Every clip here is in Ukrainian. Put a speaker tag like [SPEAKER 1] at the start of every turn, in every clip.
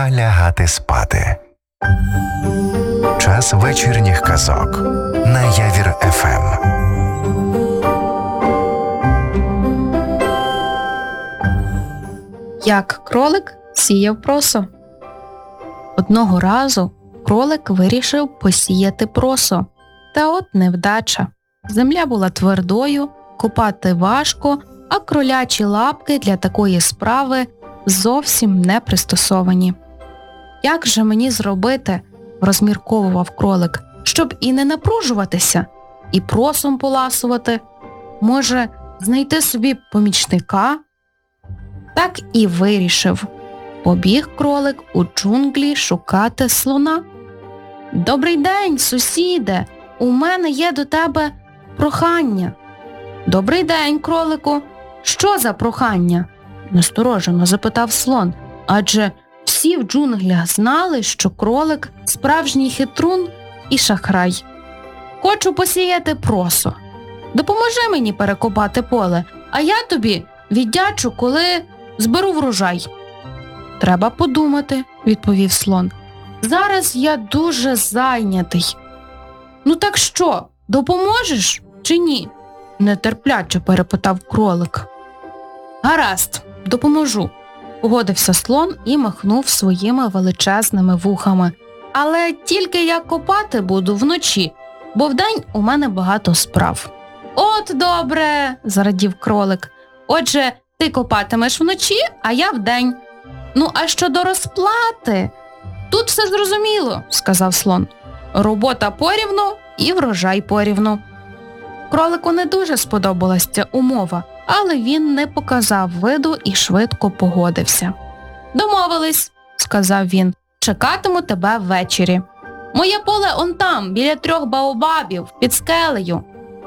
[SPEAKER 1] Пора лягати спати. Час вечірніх казок на Явір ФМ.
[SPEAKER 2] Як кролик сіяв просо. Одного разу кролик вирішив посіяти просо. Та от невдача. Земля була твердою, копати важко, а кролячі лапки для такої справи зовсім не пристосовані. «Як же мені зробити, – розмірковував кролик, – щоб і не напружуватися, і просом поласувати? Може, знайти собі помічника?» Так і вирішив. Побіг кролик у джунглі шукати слона. «Добрий день, сусіде! У мене є до тебе прохання». «Добрий день, кролику! Що за прохання?» – насторожено запитав слон, адже всі в джунглях знали, що кролик – справжній хитрун і шахрай. «Хочу посіяти просо. Допоможи мені перекопати поле, а я тобі віддячу, коли зберу врожай». «Треба подумати», – відповів слон. «Зараз я дуже зайнятий». «Ну так що, допоможеш чи ні?» – нетерпляче перепитав кролик. «Гаразд, допоможу», – погодився слон і махнув своїми величезними вухами. «Але тільки я копати буду вночі, бо вдень у мене багато справ». «От добре», – зарадів кролик. «Отже, ти копатимеш вночі, а я вдень. Ну, а щодо розплати?» «Тут все зрозуміло», – сказав слон. «Робота порівну і врожай порівну». Кролику не дуже сподобалась ця умова, але він не показав виду і швидко погодився. «Домовились», – сказав він, – «чекатиму тебе ввечері. Моє поле он там, біля 3 баобабів, під скелею».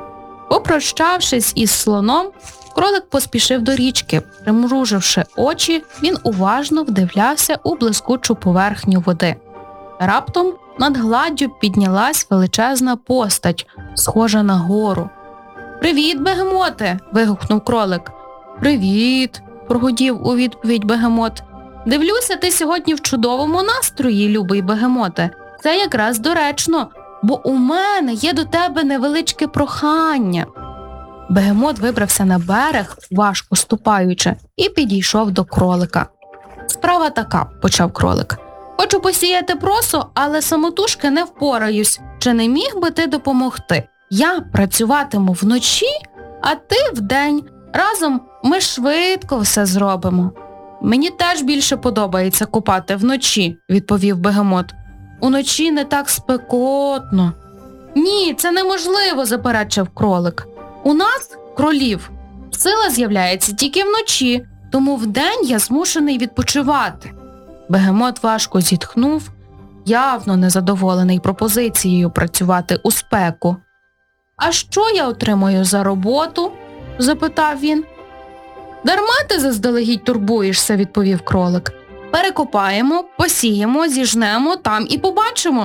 [SPEAKER 2] Попрощавшись із слоном, кролик поспішив до річки. Примруживши очі, він уважно вдивлявся у блискучу поверхню води. Раптом над гладдю піднялась величезна постать, схожа на гору. «Привіт, бегемоте!» – вигукнув кролик. «Привіт!» – прогудів у відповідь бегемот. «Дивлюся, ти сьогодні в чудовому настрої, любий бегемоте. Це якраз доречно, бо у мене є до тебе невеличке прохання». Бегемот вибрався на берег, важко ступаючи, і підійшов до кролика. «Справа така», – почав кролик. «Хочу посіяти просо, але самотужки не впораюсь. Чи не міг би ти допомогти? Я працюватиму вночі, а ти вдень. Разом ми швидко все зробимо». «Мені теж більше подобається копати вночі», – відповів бегемот. «Уночі не так спекотно». «Ні, це неможливо», – заперечив кролик. «У нас, кролів, сила з'являється тільки вночі, тому вдень я змушений відпочивати». Бегемот важко зітхнув, явно незадоволений пропозицією працювати у спеку. «А що я отримую за роботу?» – запитав він. «Дарма ти заздалегідь турбуєшся», – відповів кролик. «Перекопаємо, посіємо, зіжнемо, там і побачимо».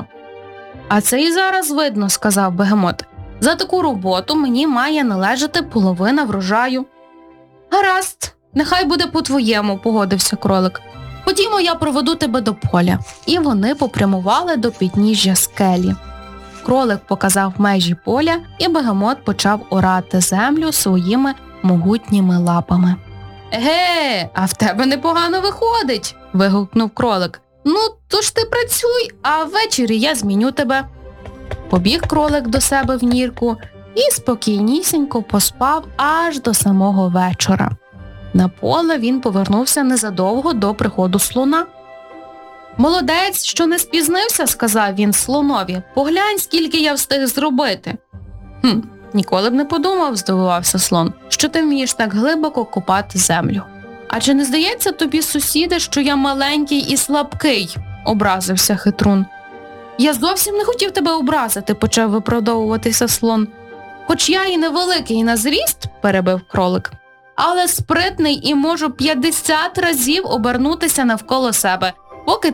[SPEAKER 2] «А це і зараз видно», – сказав бегемот. «За таку роботу мені має належати половина врожаю». «Гаразд, нехай буде по-твоєму», – погодився кролик. «Ходімо, я проведу тебе до поля». І вони попрямували до підніжжя скелі. Кролик показав межі поля, і бегемот почав орати землю своїми могутніми лапами. «Еге, а в тебе непогано виходить», – вигукнув кролик. «Ну, то ж ти працюй, а ввечері я зміню тебе». Побіг кролик до себе в нірку і спокійнісінько поспав аж до самого вечора. На поле він повернувся незадовго до приходу слона. «Молодець, що не спізнився», – сказав він слонові. «Поглянь, скільки я встиг зробити». Ніколи б не подумав», – здивувався слон, – «що ти вмієш так глибоко копати землю». «А чи не здається тобі, сусіде, що я маленький і слабкий?» – образився хитрун. «Я зовсім не хотів тебе образити», – почав виправдовуватися слон. «Хоч я і невеликий на зріст», – перебив кролик, «але спритний і можу 50 разів обернутися навколо себе, поки